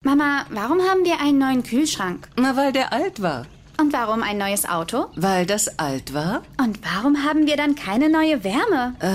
Mama, warum haben wir einen neuen Kühlschrank? Na, weil der alt war. Und warum ein neues Auto? Weil das alt war? Und warum haben wir dann keine neue Wärme?